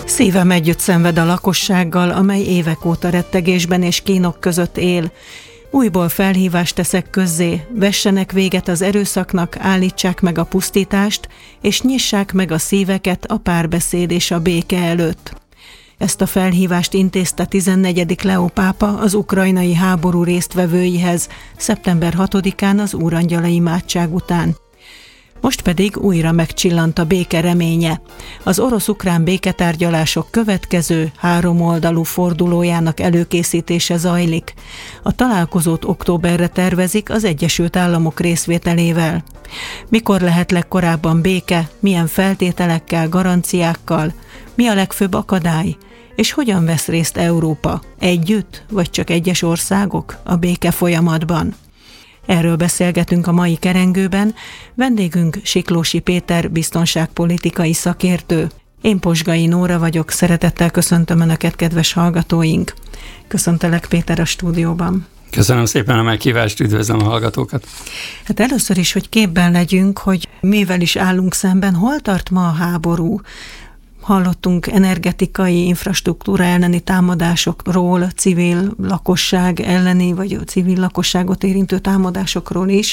Szívem együtt szenved a lakossággal, amely évek óta rettegésben és kínok között él. Újból felhívást teszek közzé, vessenek véget az erőszaknak, állítsák meg a pusztítást, és nyissák meg a szíveket a párbeszéd és a béke előtt. Ezt a felhívást intézte 14. Leó pápa az ukrajnai háború résztvevőihez szeptember 6-án az Úrangyala imádság után. Most pedig újra megcsillant a béke reménye. Az orosz-ukrán béketárgyalások következő 3 oldalú fordulójának előkészítése zajlik. A találkozót októberre tervezik az Egyesült Államok részvételével. Mikor lehet legkorábban béke, milyen feltételekkel, garanciákkal, mi a legfőbb akadály, és hogyan vesz részt Európa, együtt, vagy csak egyes országok a béke folyamatban? Erről beszélgetünk a mai kerengőben. Vendégünk Siklósi Péter biztonságpolitikai szakértő. Én Posgai Nóra vagyok, szeretettel köszöntöm Önöket, kedves hallgatóink. Köszöntelek, Péter, a stúdióban. Köszönöm szépen a meghívást, üdvözlöm a hallgatókat. Hát először is, hogy képben legyünk, hogy mivel is állunk szemben, hol tart ma a háború. Hallottunk energetikai infrastruktúra elleni támadásokról, civil lakosság elleni, vagy a civil lakosságot érintő támadásokról is.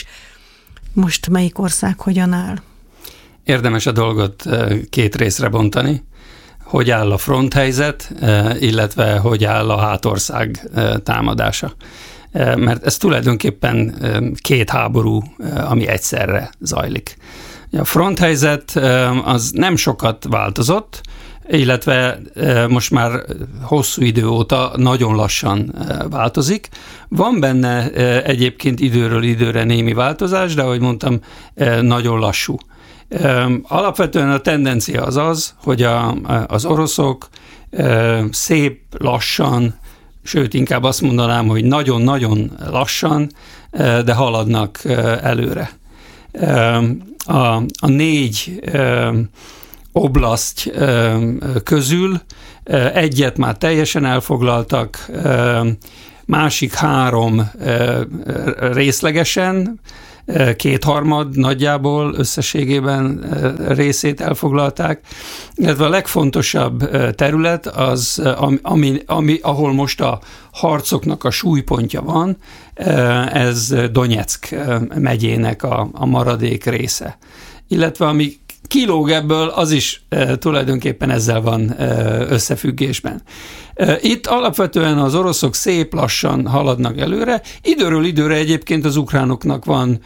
Most melyik ország hogyan áll? Érdemes a dolgot 2 részre bontani. Hogy áll a fronthelyzet, illetve hogy áll a hátország támadása. Mert ez tulajdonképpen 2 háború, ami egyszerre zajlik. A fronthelyzet az nem sokat változott, illetve most már hosszú idő óta nagyon lassan változik. Van benne egyébként időről időre némi változás, de ahogy mondtam, nagyon lassú. Alapvetően a tendencia az, hogy az oroszok szép lassan, sőt inkább azt mondanám, hogy nagyon-nagyon lassan, de haladnak előre. A 4 oblaszt közül egyet már teljesen elfoglaltak, másik 3 részlegesen, 2/3 nagyjából összességében részét elfoglalták, illetve a legfontosabb terület az, ahol most a harcoknak a súlypontja van, ez Donyeck megyének a maradék része. Illetve ami kilóg ebből, az is tulajdonképpen ezzel van összefüggésben. Itt alapvetően az oroszok szép lassan haladnak előre, időről időre egyébként az ukránoknak van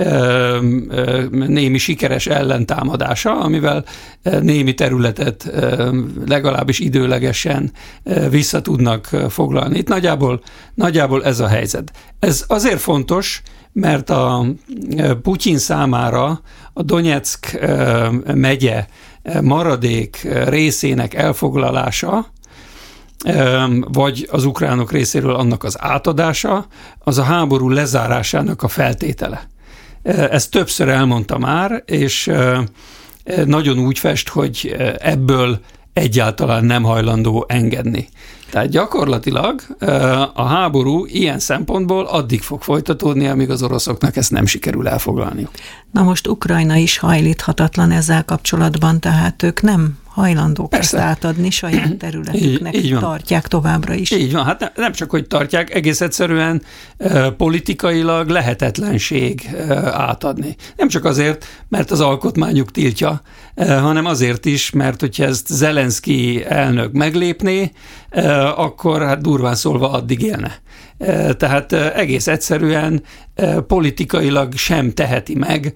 némi sikeres ellentámadása, amivel némi területet legalábbis időlegesen vissza tudnak foglalni. Itt nagyjából ez a helyzet. Ez azért fontos, mert a Putyin számára a Donyeck megye maradék részének elfoglalása, vagy az ukránok részéről annak az átadása, az a háború lezárásának a feltétele. Ezt többször elmondta már, és nagyon úgy fest, hogy ebből egyáltalán nem hajlandó engedni. Tehát gyakorlatilag a háború ilyen szempontból addig fog folytatódni, amíg az oroszoknak ezt nem sikerül elfoglalniuk. Na most Ukrajna is hajlíthatatlan ezzel kapcsolatban, tehát ők nem hajlandók ezt átadni saját területüknek, tartják továbbra is. Így van, hát nem csak, hogy tartják, egész egyszerűen politikailag lehetetlenség átadni. Nem csak azért, mert az alkotmányuk tiltja, hanem azért is, mert hogyha ezt Zelenszky elnök meglépné, akkor hát durván szólva addig élne. Tehát egész egyszerűen politikailag sem teheti meg,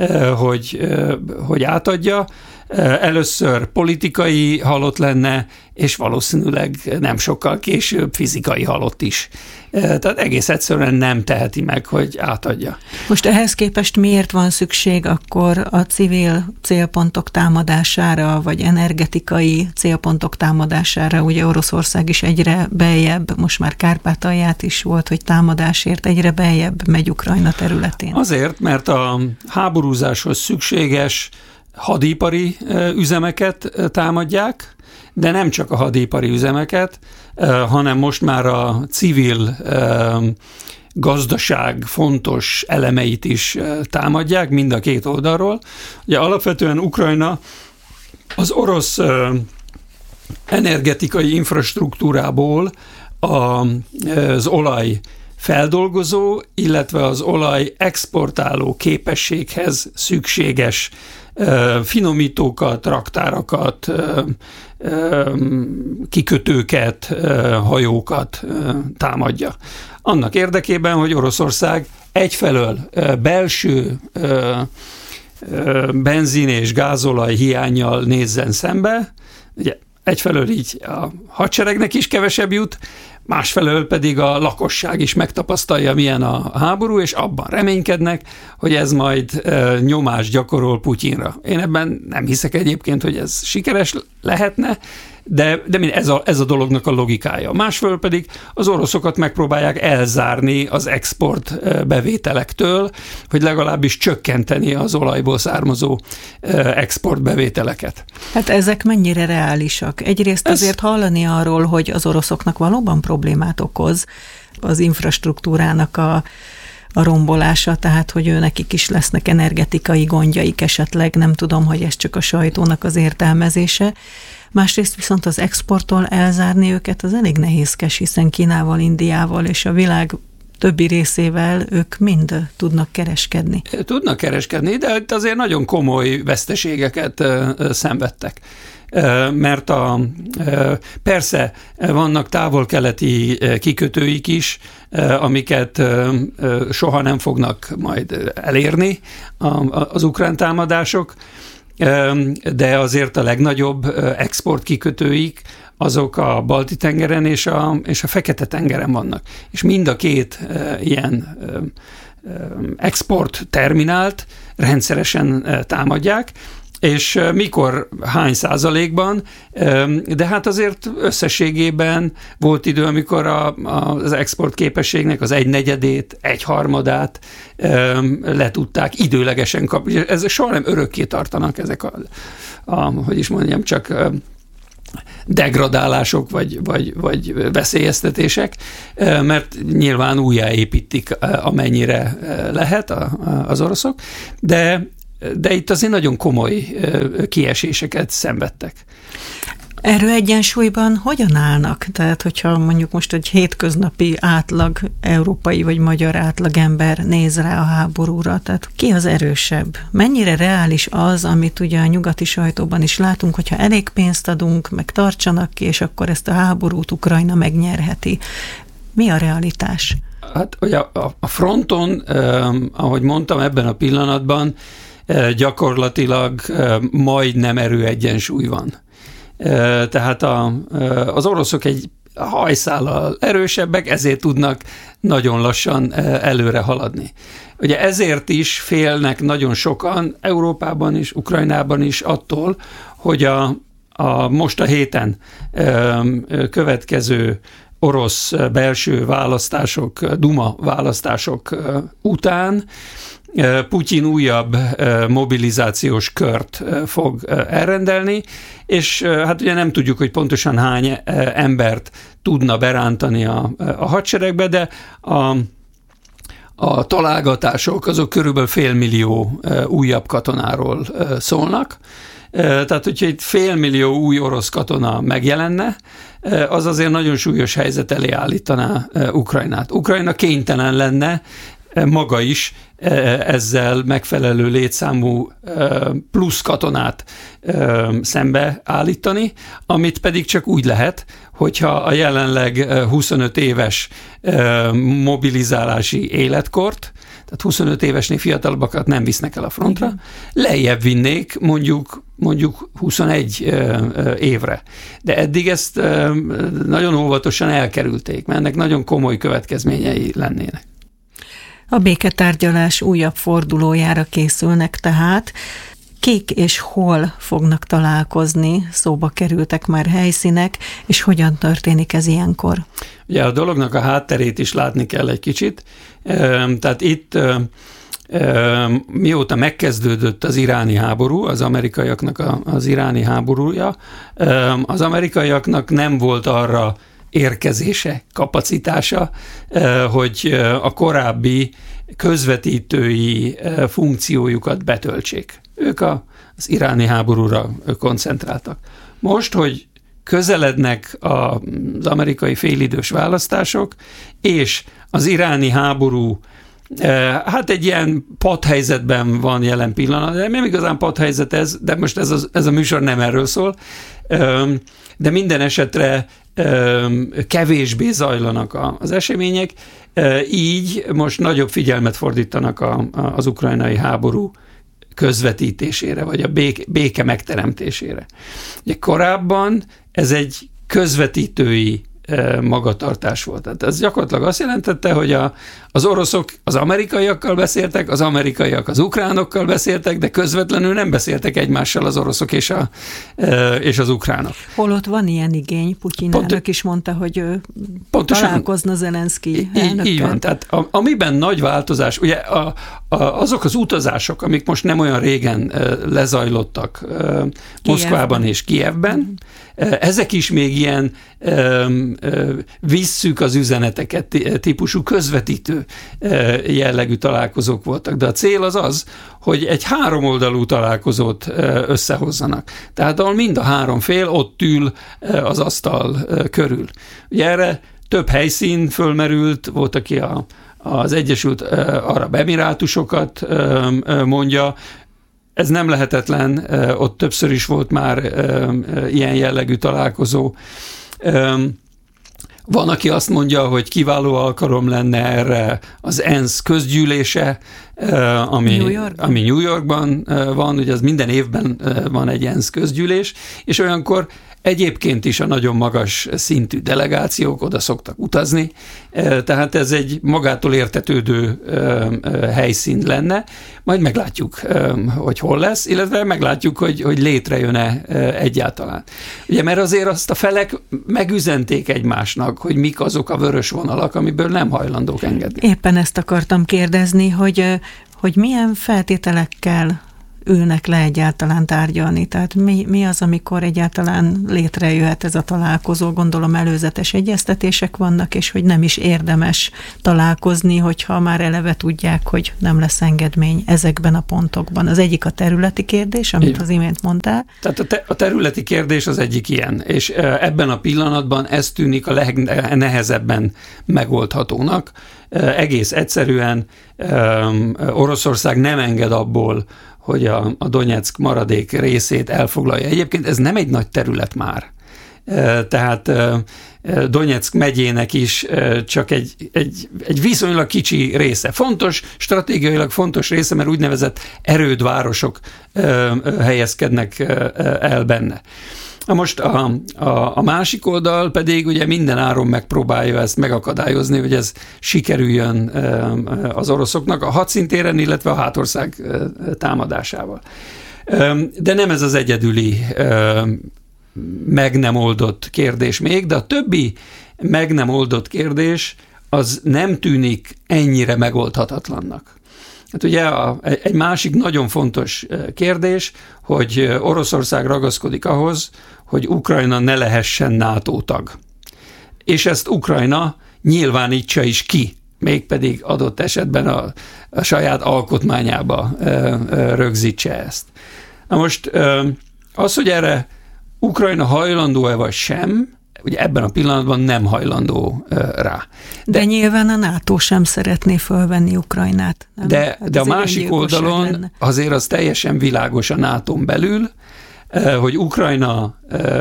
hogy átadja. Először politikai halott lenne, és valószínűleg nem sokkal később fizikai halott is. Tehát egész egyszerűen nem teheti meg, hogy átadja. Most ehhez képest miért van szükség akkor a civil célpontok támadására, vagy energetikai célpontok támadására? Ugye Oroszország is egyre beljebb, most már Kárpátalját is volt, hogy támadásért egyre beljebb megy Ukrajna területén. Azért, mert a háborúzáshoz szükséges hadipari üzemeket támadják, de nem csak a hadipari üzemeket, hanem most már a civil gazdaság fontos elemeit is támadják mind a 2 oldalról. Ugye alapvetően Ukrajna az orosz energetikai infrastruktúrából az olaj feldolgozó, illetve az olaj exportáló képességhez szükséges finomítókat, raktárakat, kikötőket, hajókat támadja. Annak érdekében, hogy Oroszország egyfelől belső benzin és gázolaj hiánnyal nézzen szembe, ugye egyfelől így a hadseregnek is kevesebb jut, másfelől pedig a lakosság is megtapasztalja, milyen a háború, és abban reménykednek, hogy ez majd nyomást gyakorol Putyinra. Én ebben nem hiszek egyébként, hogy ez sikeres lehetne, de ez a dolognak a logikája. Másfelől pedig az oroszokat megpróbálják elzárni az export bevételektől, hogy legalábbis csökkenteni az olajból származó exportbevételeket. Hát ezek mennyire reálisak? Egyrészt azért hallani arról, hogy az oroszoknak valóban problémát okoz az infrastruktúrának a rombolása, tehát hogy nekik is lesznek energetikai gondjaik esetleg, nem tudom, hogy ez csak a sajtónak az értelmezése. Másrészt viszont az exporttól elzárni őket az elég nehézkes, hiszen Kínával, Indiával és a világ többi részével ők mind tudnak kereskedni. Tudnak kereskedni, de azért nagyon komoly veszteségeket szenvedtek. Mert persze vannak távol-keleti kikötőik is, amiket soha nem fognak majd elérni az ukrán támadások, de azért a legnagyobb exportkikötőik azok a Balti-tengeren és a Fekete-tengeren vannak. És mind a két ilyen export terminált rendszeresen támadják, és mikor, hány százalékban, de hát azért összességében volt idő, amikor az export képességnek az 1/4, 1/3 le tudták időlegesen kapni. Ez soha nem örökké tartanak ezek hogy is mondjam, csak degradálások vagy veszélyeztetések, mert nyilván újjáépítik amennyire lehet az oroszok, de itt azért nagyon komoly kieséseket szenvedtek. Erről egyensúlyban hogyan állnak? Tehát, hogyha mondjuk most egy hétköznapi átlag európai vagy magyar átlagember néz rá a háborúra, tehát ki az erősebb? Mennyire reális az, amit ugye a nyugati sajtóban is látunk, hogyha elég pénzt adunk, meg tartsanak ki, és akkor ezt a háborút Ukrajna megnyerheti. Mi a realitás? Hát ugye a fronton, ahogy mondtam, ebben a pillanatban gyakorlatilag majdnem erőegyensúly van. Tehát az oroszok egy hajszállal erősebbek, ezért tudnak nagyon lassan előre haladni. Ugye ezért is félnek nagyon sokan Európában is, Ukrajnában is attól, hogy most a héten következő orosz belső választások, Duma választások után Putyin újabb mobilizációs kört fog elrendelni, és hát ugye nem tudjuk, hogy pontosan hány embert tudna berántani a hadseregbe, de a találgatások azok körülbelül 500 000 újabb katonáról szólnak. Tehát, hogyha itt 500 000 új orosz katona megjelenne, az azért nagyon súlyos helyzet elé állítaná Ukrajnát. Ukrajna kénytelen lenne maga is ezzel megfelelő létszámú plusz katonát szembe állítani, amit pedig csak úgy lehet, hogyha a jelenleg 25 éves mobilizálási életkort, tehát 25 évesnél fiatalabbakat nem visznek el a frontra, lejjebb vinnék mondjuk 21 évre. De eddig ezt nagyon óvatosan elkerülték, mert ennek nagyon komoly következményei lennének. A béketárgyalás újabb fordulójára készülnek tehát. Kik és hol fognak találkozni? Szóba kerültek már helyszínek, és hogyan történik ez ilyenkor? Ugye a dolognak a hátterét is látni kell egy kicsit. Tehát itt mióta megkezdődött az iráni háború, az amerikaiaknak az iráni háborúja, az amerikaiaknak nem volt arra érkezése, kapacitása, hogy a korábbi közvetítői funkciójukat betöltsék. Ők az iráni háborúra koncentráltak. Most, hogy közelednek az amerikai félidős választások, és az iráni háború hát egy ilyen padhelyzetben van jelen pillanat, de nem igazán padhelyzet ez, de most ez a műsor nem erről szól, de minden esetre kevésbé zajlanak az események, így most nagyobb figyelmet fordítanak az ukrajnai háború közvetítésére, vagy a béke megteremtésére. Ugye korábban ez egy közvetítői magatartás volt. Tehát ez gyakorlatilag azt jelentette, hogy az oroszok az amerikaiakkal beszéltek, az amerikaiak az ukránokkal beszéltek, de közvetlenül nem beszéltek egymással az oroszok és az ukránok. Holott van ilyen igény, Putyin elnök is mondta, hogy találkozna Zelenszky elnökkel. Így van, tehát amiben nagy változás, ugye azok az utazások, amik most nem olyan régen lezajlottak Moszkvában és Kijevben, ezek is még ilyen visszük az üzeneteket típusú közvetítő jellegű találkozók voltak. De a cél az, hogy egy háromoldalú találkozót összehozzanak. Tehát ahol mind a három fél ott ül az asztal körül. Ugye erre több helyszín fölmerült, volt, aki az Egyesült Arab Emirátusokat mondja. Ez nem lehetetlen, ott többször is volt már ilyen jellegű találkozó. Van, aki azt mondja, hogy kiváló alkalom lenne erre az ENSZ közgyűlése, ami New Yorkban van, ugye az minden évben van egy ENSZ közgyűlés, és olyankor egyébként is a nagyon magas szintű delegációk oda szoktak utazni, tehát ez egy magától értetődő helyszín lenne, majd meglátjuk, hogy hol lesz, illetve meglátjuk, hogy létrejön-e egyáltalán. Ugye, mert azért azt a felek megüzenték egymásnak, hogy mik azok a vörös vonalak, amiből nem hajlandók engedni. Éppen ezt akartam kérdezni, hogy milyen feltételekkel ülnek le egyáltalán tárgyalni. Tehát mi az, amikor egyáltalán létrejöhet ez a találkozó? Gondolom előzetes egyeztetések vannak, és hogy nem is érdemes találkozni, hogyha már eleve tudják, hogy nem lesz engedmény ezekben a pontokban. Az egyik a területi kérdés, amit az imént mondtál. Tehát a területi kérdés az egyik ilyen, és ebben a pillanatban ez tűnik a legnehezebben megoldhatónak. Egész egyszerűen Oroszország nem enged abból, hogy a Donyeck maradék részét elfoglalja. Egyébként ez nem egy nagy terület már. Tehát Donyeck megyének is csak egy viszonylag kicsi része. Fontos, stratégiailag fontos része, mert úgynevezett erődvárosok helyezkednek el benne. Most a másik oldal pedig ugye minden áron megpróbálja ezt megakadályozni, hogy ez sikerüljön az oroszoknak a hadszintéren, illetve a hátország támadásával. De nem ez az egyedüli meg nem oldott kérdés még, de a többi meg nem oldott kérdés az nem tűnik ennyire megoldhatatlannak. Hát ugye egy másik nagyon fontos kérdés, hogy Oroszország ragaszkodik ahhoz, hogy Ukrajna ne lehessen NATO tag. És ezt Ukrajna nyilvánítsa is ki, mégpedig adott esetben a saját alkotmányába rögzítse ezt. Na most az, hogy erre Ukrajna hajlandó-e vagy sem, ugye ebben a pillanatban nem hajlandó rá. De nyilván a NATO sem szeretné fölvenni Ukrajnát. Nem? De a másik oldalon lenne. Azért az teljesen világos a NATO-n belül, hogy Ukrajna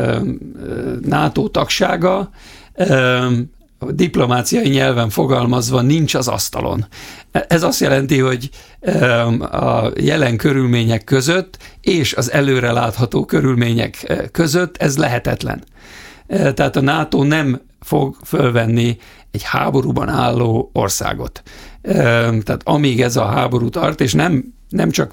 NATO tagsága diplomáciai nyelven fogalmazva nincs az asztalon. Ez azt jelenti, hogy a jelen körülmények között és az előrelátható körülmények között ez lehetetlen. Tehát a NATO nem fog fölvenni egy háborúban álló országot. Tehát amíg ez a háború tart, és nem csak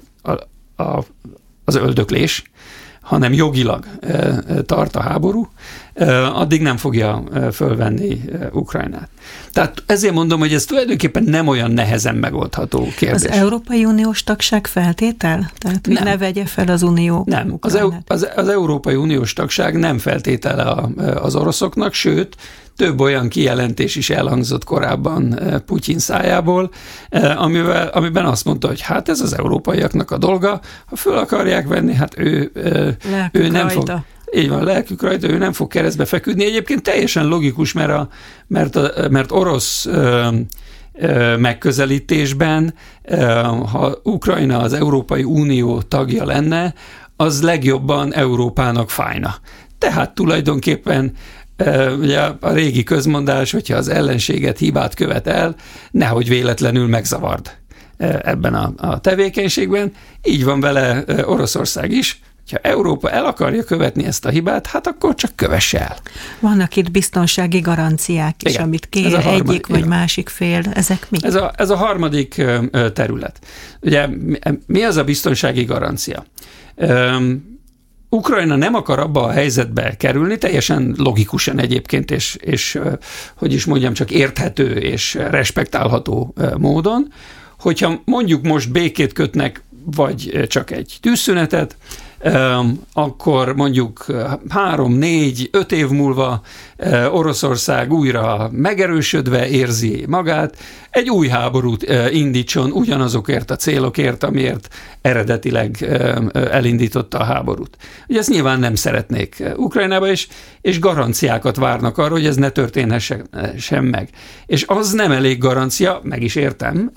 az öldöklés, hanem jogilag tart a háború, addig nem fogja fölvenni Ukrajnát. Tehát ezért mondom, hogy ez tulajdonképpen nem olyan nehezen megoldható kérdés. Az Európai Uniós tagság feltétel? Tehát nem. Ne vegye fel az Unió nem. Az Európai Uniós tagság nem feltétele az oroszoknak, sőt, több olyan kijelentés is elhangzott korábban Putyin szájából, amiben azt mondta, hogy hát ez az európaiaknak a dolga, ha föl akarják venni, hát ő nem fog. így van, lelkük rajta, ő nem fog keresztbe feküdni. Egyébként teljesen logikus, mert orosz megközelítésben, ha Ukrajna az Európai Unió tagja lenne, az legjobban Európának fájna. Tehát tulajdonképpen ugye a régi közmondás, hogyha az ellenséget hibát követ el, nehogy véletlenül megzavard ebben a tevékenységben. Így van vele Oroszország is. Ha Európa el akarja követni ezt a hibát, hát akkor csak kövesse el. Vannak itt biztonsági garanciák is, igen, amit kér egyik vagy másik fél. Ezek mi? Ez a harmadik terület. Ugye mi az a biztonsági garancia? Ukrajna nem akar abba a helyzetbe kerülni, teljesen logikusan egyébként, és hogy is mondjam, csak érthető és respektálható módon, hogyha mondjuk most békét kötnek, vagy csak egy tűzszünetet, akkor mondjuk 3-4-5 év múlva Oroszország újra megerősödve érzi magát, egy új háborút indítson ugyanazokért a célokért, amiért eredetileg elindította a háborút. Ugye ezt nyilván nem szeretnék Ukrajnába, és garanciákat várnak arra, hogy ez ne történhessen meg. És az nem elég garancia, meg is értem,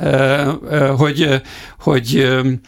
hogy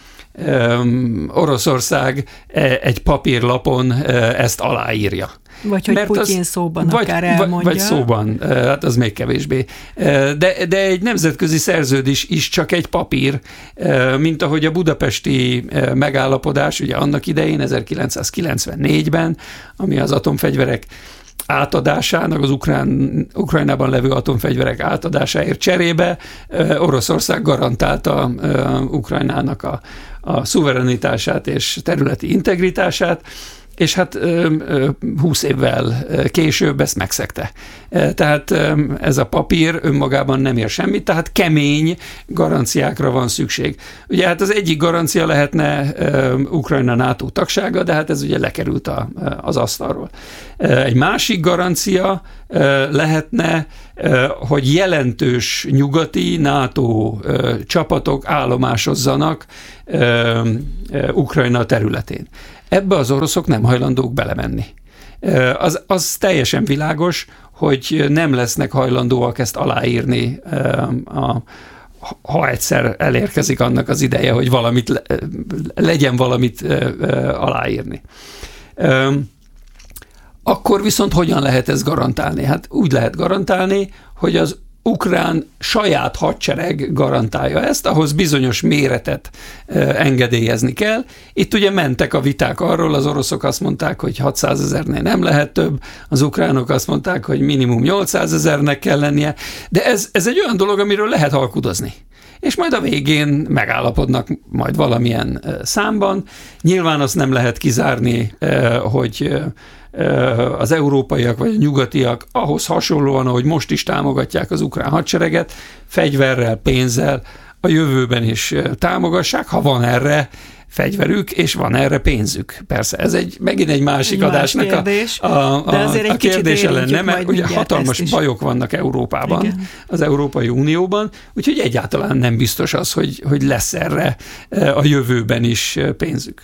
Oroszország egy papírlapon ezt aláírja. Vagy hogy Putyin szóban akár elmondja. Vagy szóban, hát az még kevésbé. De egy nemzetközi szerződés is csak egy papír, mint ahogy a budapesti megállapodás, ugye annak idején 1994-ben, ami az atomfegyverek átadásának, az Ukrajnában levő atomfegyverek átadásáért cserébe Oroszország garantálta Ukrajnának a szuverenitását és területi integritását, és hát 20 évvel később ezt megszegte. Tehát ez a papír önmagában nem ér semmit, tehát kemény garanciákra van szükség. Ugye hát az egyik garancia lehetne Ukrajna NATO tagsága, de hát ez ugye lekerült az asztalról. Egy másik garancia lehetne, hogy jelentős nyugati NATO csapatok állomásozzanak Ukrajna területén. Ebbe az oroszok nem hajlandók belemenni. Az teljesen világos, hogy nem lesznek hajlandóak ezt aláírni, ha egyszer elérkezik annak az ideje, hogy legyen valamit aláírni. Akkor viszont hogyan lehet ezt garantálni? Hát úgy lehet garantálni, hogy az ukrán saját hadsereg garantálja ezt, ahhoz bizonyos méretet engedélyezni kell. Itt ugye mentek a viták arról, az oroszok azt mondták, hogy 600 000-nél nem lehet több, az ukránok azt mondták, hogy minimum 800 000-nek kell lennie, de ez egy olyan dolog, amiről lehet alkudozni. És majd a végén megállapodnak majd valamilyen számban. Nyilván azt nem lehet kizárni, hogy az európaiak vagy a nyugatiak ahhoz hasonlóan, ahogy most is támogatják az ukrán hadsereget, fegyverrel, pénzzel a jövőben is támogassák, ha van erre fegyverük, és van erre pénzük. Persze, ez megint egy másik adásnak kérdés, a kérdése lenne, mert ugye hatalmas bajok vannak Európában, igen, az Európai Unióban, úgyhogy egyáltalán nem biztos az, hogy lesz erre a jövőben is pénzük.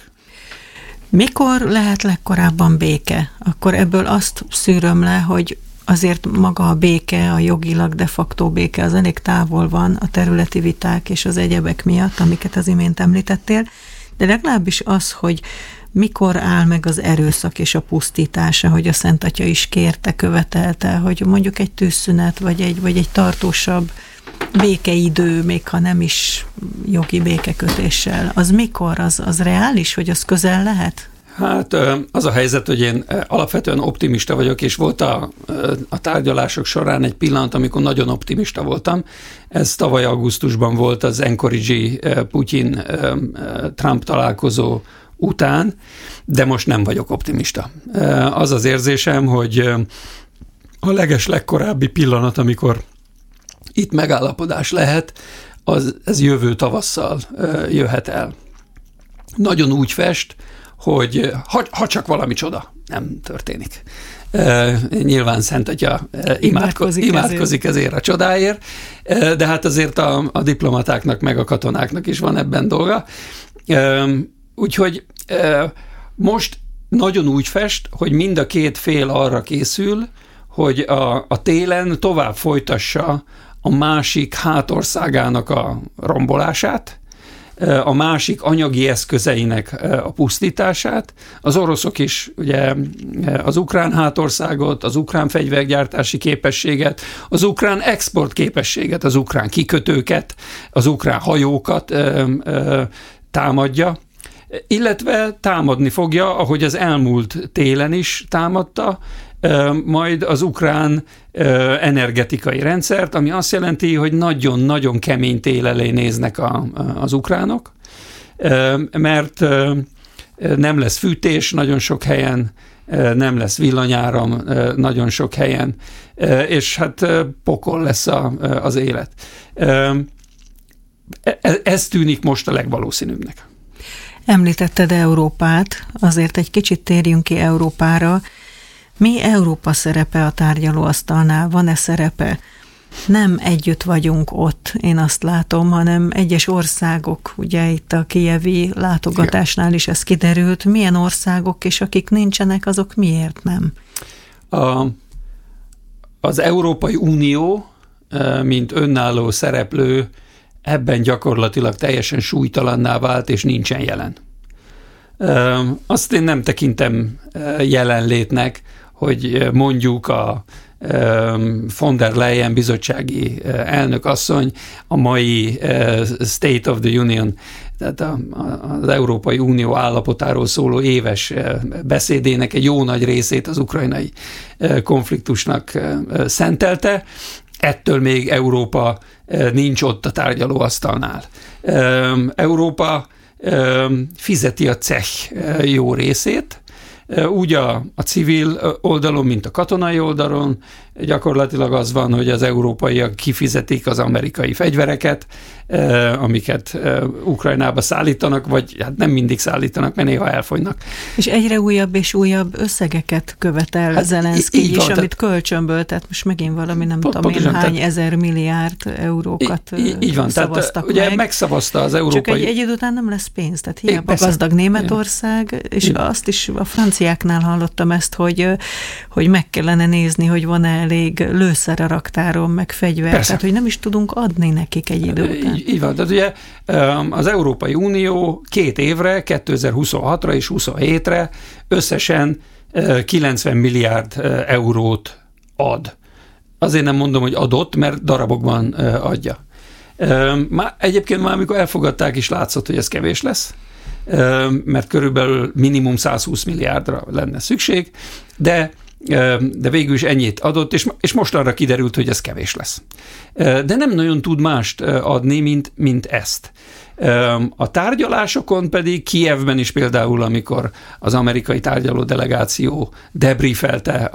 Mikor lehet legkorábban béke? Akkor ebből azt szűröm le, hogy azért maga a béke, a jogilag de facto béke az elég távol van a területi viták és az egyebek miatt, amiket az imént említettél, de legalábbis az, hogy mikor áll meg az erőszak és a pusztítása, hogy a Szent Atya is kérte, követelte, hogy mondjuk egy tűzszünet, vagy egy tartósabb békeidő, még ha nem is jogi békekötéssel, az mikor? Az reális, hogy az közel lehet? Hát az a helyzet, hogy én alapvetően optimista vagyok, és volt a tárgyalások során egy pillanat, amikor nagyon optimista voltam. Ez tavaly augusztusban volt az Anchorage-i Putyin-Trump találkozó után, de most nem vagyok optimista. Az az érzésem, hogy a legkorábbi pillanat, amikor itt megállapodás lehet, ez jövő tavasszal jöhet el. Nagyon úgy fest, hogy ha csak valami csoda nem történik. Nyilván Szent Atya imádkozik ezért a csodáért, de hát azért a diplomatáknak meg a katonáknak is van ebben dolga. Úgyhogy most nagyon úgy fest, hogy mind a két fél arra készül, hogy a télen tovább folytassa a másik hátországának a rombolását, a másik anyagi eszközeinek a pusztítását. Az oroszok is ugye az ukrán hátországot, az ukrán fegyvergyártási képességet, az ukrán export képességet, az ukrán kikötőket, az ukrán hajókat támadja, illetve támadni fogja, ahogy az elmúlt télen is támadta, majd az ukrán energetikai rendszert, ami azt jelenti, hogy nagyon-nagyon kemény tél elé néznek az ukránok, mert nem lesz fűtés nagyon sok helyen, nem lesz villanyáram nagyon sok helyen, és hát pokol lesz az élet. Ez tűnik most a legvalószínűbbnek. Említetted Európát, azért egy kicsit térjünk ki Európára. Mi Európa szerepe a tárgyalóasztalnál? Van-e szerepe? Nem együtt vagyunk ott, én azt látom, hanem egyes országok, ugye itt a kijevi látogatásnál is ez kiderült. Milyen országok, és akik nincsenek, azok miért nem? Az Európai Unió, mint önálló szereplő, ebben gyakorlatilag teljesen súlytalanná vált, és nincsen jelen. Azt én nem tekintem jelenlétnek, hogy mondjuk a von der Leyen bizottsági elnök asszony a mai State of the Union, tehát az Európai Unió állapotáról szóló éves beszédének egy jó nagy részét az ukrajnai konfliktusnak szentelte. Ettől még Európa nincs ott a tárgyalóasztalnál. Európa fizeti a cech jó részét, úgy a civil oldalon, mint a katonai oldalon. Gyakorlatilag az van, hogy az európaiak kifizetik az amerikai fegyvereket, amiket Ukrajnába szállítanak, vagy hát nem mindig szállítanak, mert néha elfogynak. És egyre újabb és újabb összegeket követel Zelenszky is, amit kölcsönből, tehát most megint valami nem tudom én hány ezer milliárd eurókat így van, szavaztak tehát, ugye meg. megszavazta az európai... Csak egy idő után nem lesz pénz, tehát hiába gazdag Németország, és azt is a franciáknál hallottam ezt, hogy meg kellene nézni, hogy van-e elég lőszer a raktáron, meg fegyver, Persze. tehát hogy nem is tudunk adni nekik egy idő után. Így van, tehát ugye az Európai Unió 2 évre, 2026-ra és 27-re összesen 90 milliárd eurót ad. Azért nem mondom, hogy adott, mert darabokban adja. Egyébként már amikor elfogadták is látszott, hogy ez kevés lesz, mert körülbelül minimum 120 milliárdra lenne szükség, de végül is ennyit adott, és most arra kiderült, hogy ez kevés lesz. De nem nagyon tud mást adni, mint ezt. A tárgyalásokon pedig Kijevben is például, amikor az amerikai tárgyaló delegáció debriefelte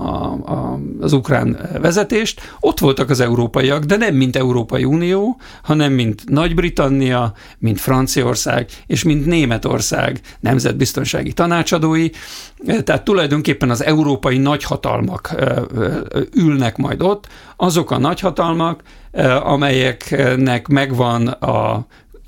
az ukrán vezetést, ott voltak az európaiak, de nem mint Európai Unió, hanem mint Nagy-Britannia, mint Franciaország, és mint Németország nemzetbiztonsági tanácsadói. Tehát tulajdonképpen az európai nagyhatalmak ülnek majd ott, azok a nagyhatalmak, amelyeknek megvan a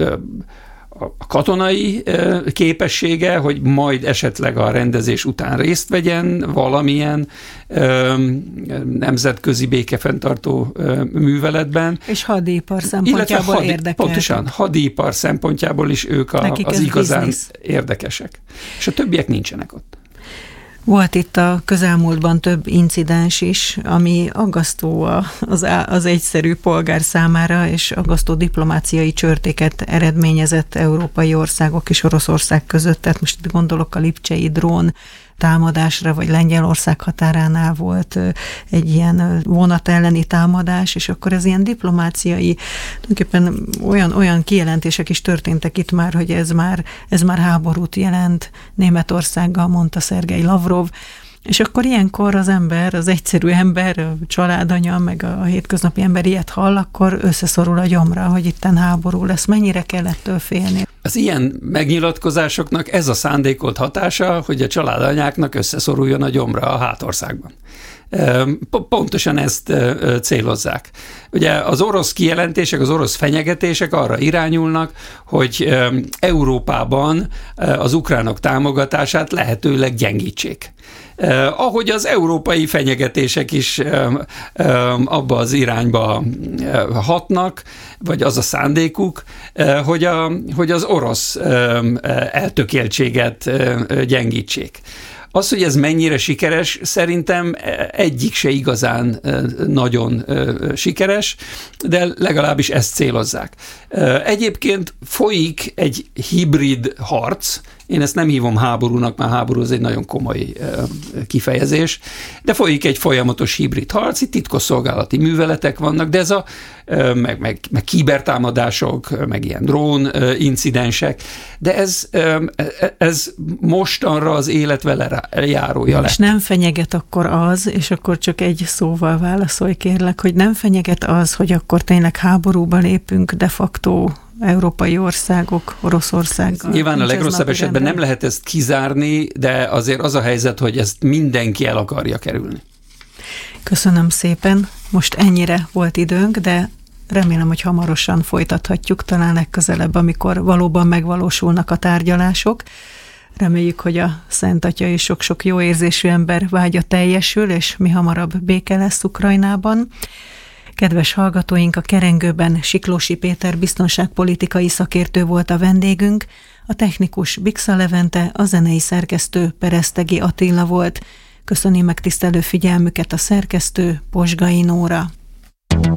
katonai képessége, hogy majd esetleg a rendezés után részt vegyen valamilyen nemzetközi békefenntartó műveletben. És hadipar szempontjából érdekeltek. Pontosan, hadipar szempontjából is ők az igazán business. Érdekesek. És a többiek nincsenek ott. Volt itt a közelmúltban több incidens is, ami aggasztó az egyszerű polgár számára, és aggasztó diplomáciai csörtéket eredményezett európai országok és Oroszország között. Tehát most itt gondolok a lipcsei drón támadásra, vagy Lengyelország határánál volt egy ilyen vonat elleni támadás, és akkor ez ilyen diplomáciai, tulajdonképpen olyan kijelentések is történtek itt már, hogy ez már háborút jelent Németországgal, mondta Szergej Lavrov, és akkor ilyenkor az egyszerű ember, a családanya, meg a hétköznapi ember ilyet hall, akkor összeszorul a gyomra, hogy itten háború lesz. Mennyire kell ettől félni? az ilyen megnyilatkozásoknak ez a szándékolt hatása, hogy a családanyáknak összeszoruljon a gyomra a hátországban. Pontosan ezt célozzák. Ugye az orosz kijelentések, az orosz fenyegetések arra irányulnak, hogy Európában az ukránok támogatását lehetőleg gyengítsék. Ahogy az európai fenyegetések is abba az irányba hatnak, vagy az a szándékuk, hogy az orosz eltökéltséget gyengítsék. Az, hogy ez mennyire sikeres, szerintem egyik se igazán nagyon sikeres, de legalábbis ezt célozzák. Egyébként folyik egy hibrid harc, én ezt nem hívom háborúnak, mert háború az egy nagyon komoly kifejezés, de folyik egy folyamatos hibrid harc, itt titkosszolgálati műveletek vannak, de ez meg kibertámadások, meg ilyen drón incidensek, de ez mostanra az élet vele járója lett. És nem fenyeget akkor az, és akkor csak egy szóval válaszolj kérlek, hogy nem fenyeget az, hogy akkor tényleg háborúba lépünk de facto európai országok, Oroszországgal. Nyilván a legrosszabb esetben nem lehet ezt kizárni, de azért az a helyzet, hogy ezt mindenki el akarja kerülni. Köszönöm szépen. Most ennyire volt időnk, de remélem, hogy hamarosan folytathatjuk, talán legközelebb, amikor valóban megvalósulnak a tárgyalások. Reméljük, hogy a Szent Atya és sok-sok jó érzésű ember vágya teljesül, és mi hamarabb béke lesz Ukrajnában. Kedves hallgatóink, a kerengőben Siklósi Péter biztonságpolitikai szakértő volt a vendégünk, a technikus Bixa Levente, a zenei szerkesztő Peresztegi Attila volt. Köszöni megtisztelő figyelmüket a szerkesztő, Posgai Nóra.